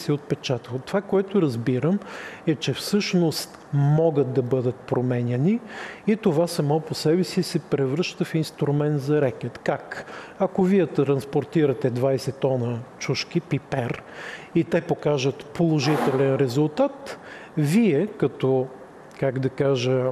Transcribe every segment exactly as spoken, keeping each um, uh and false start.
се отпечатва. Това, което разбирам, е, че всъщност могат да бъдат променяни и това само по себе си се превръща в инструмент за рекет. Как? Ако вие транспортирате двайсет тона чушки, пипер, и те покажат положителен резултат, вие като, как да кажа,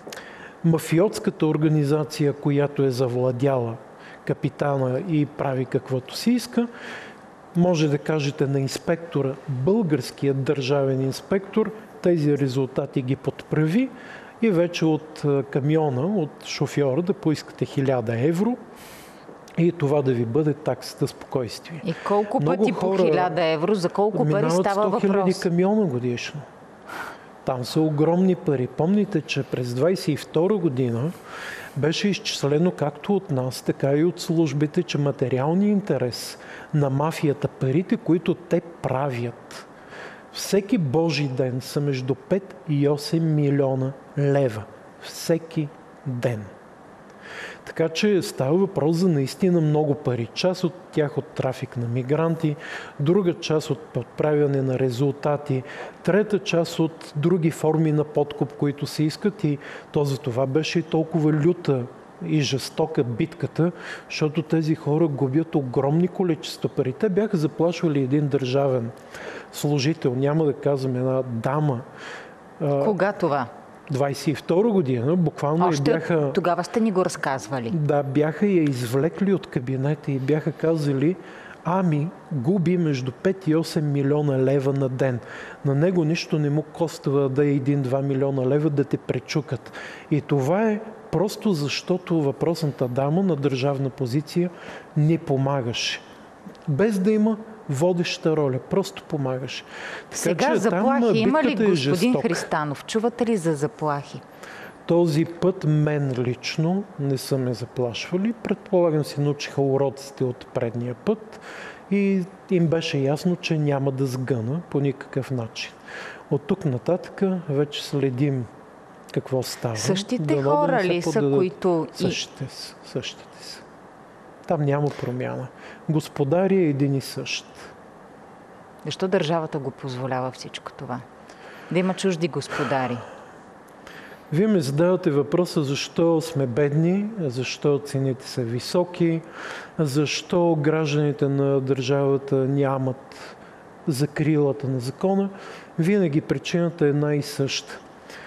мафиотската организация, която е завладяла капитана и прави каквото си иска, може да кажете на инспектора, българският държавен инспектор, тези резултати ги подправи и вече от камиона, от шофьора да поискате хиляда евро и това да ви бъде таксата спокойствие. И колко Много пъти по хиляда евро, за колко пари става въпрос? сто хиляди камиона годишно. Там са огромни пари. Помните, че през двайсет и втора година беше изчислено както от нас, така и от службите, че материалният интерес на мафията, парите, които те правят, всеки божи ден са между пет и осем милиона лева. Всеки ден. Така че става въпрос за наистина много пари. Част от тях от трафик на мигранти, друга част от подправяне на резултати, трета част от други форми на подкуп, които се искат, и то за това беше и толкова люта и жестока битката, защото тези хора губят огромни количества пари. Те бяха заплашвали един държавен служител, няма да казвам една дама. Кога това? двайсет и втора година, буквално Още и бяха... тогава сте ни го разказвали. Да, бяха я извлекли от кабинета и бяха казали: ами, губи между пет и осем милиона лева на ден. На него нищо не му коства да е един-два милиона лева да те пречукат. И това е просто защото въпросната дама на държавна позиция не помагаше. Без да има водеща роля. Просто помагаш. Така, Сега че, заплахи има ли, е господин Христанов? Чувате ли за заплахи? Този път мен лично не са ме заплашвали. Предполагам, си научиха уроците от предния път и им беше ясно, че няма да сгъна по никакъв начин. От тук нататък вече следим какво става. Същите да хора ли са, които... Същите са. Същите са. Там няма промяна. Господари е един и същ. Защо държавата го позволява всичко това? Да има чужди господари? Вие ми задавате въпроса защо сме бедни, защо цените са високи, защо гражданите на държавата нямат закрилата на закона. Винаги причината е една и съща.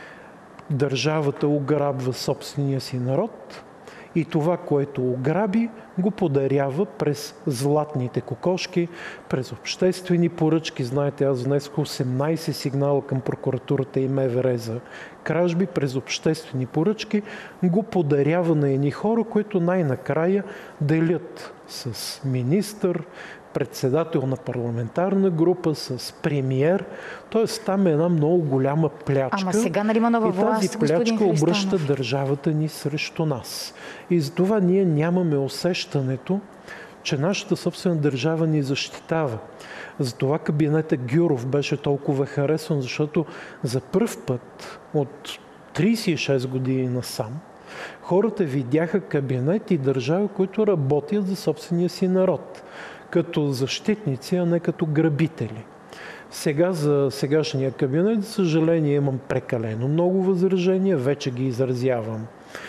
Държавата ограбва собствения си народ и това, което ограби, го подарява през златните кокошки, през обществени поръчки. Знаете, аз внесох осемнайсет сигнала към прокуратурата и МВР за кражби, през обществени поръчки го подарява на едни хора, които най-накрая делят с министър, председател на парламентарна група, с премиер. Тоест там е една много голяма плячка. Ама сега нали има нова власт, и тази плячка обръща държавата ни срещу нас. И затова ние нямаме усещането, че нашата собствена държава ни защитава. Затова кабинета Гюров беше толкова харесван, защото за пръв път от трийсет и шест години насам хората видяха кабинет и държава, които работят за собствения си народ, като защитници, а не като грабители. Сега за сегашния кабинет, за съжаление, имам прекалено много възражения, вече ги изразявам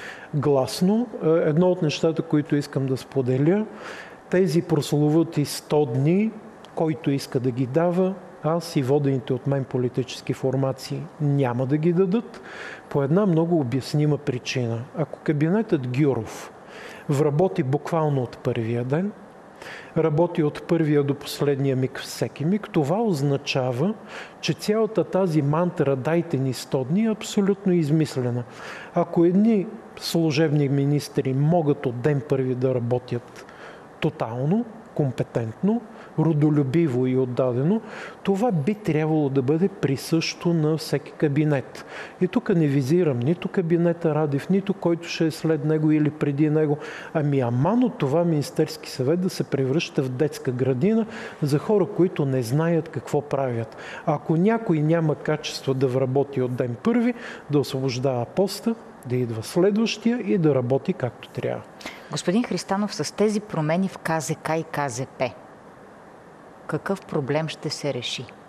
гласно. Едно от нещата, които искам да споделя, тези прословути сто дни, който иска да ги дава, аз и водените от мен политически формации няма да ги дадат, по една много обяснима причина. Ако кабинетът Гюров вработи буквално от първия ден, работи от първия до последния миг всеки миг, това означава, че цялата тази мантра "дайте ни сто дни" е абсолютно измислена. Ако едни служебни министри могат от ден първи да работят тотално, компетентно, родолюбиво и отдадено, това би трябвало да бъде присъщо на всеки кабинет. И тук не визирам нито кабинета Радев, нито който ще е след него или преди него. Ами аман от това Министерски съвет да се превръща в детска градина за хора, които не знаят какво правят. Ако някой няма качество да работи от ден първи, да освобождава поста, да идва следващия и да работи както трябва. Господин Христанов, с тези промени в КЗК и КЗП, какъв проблем ще се реши?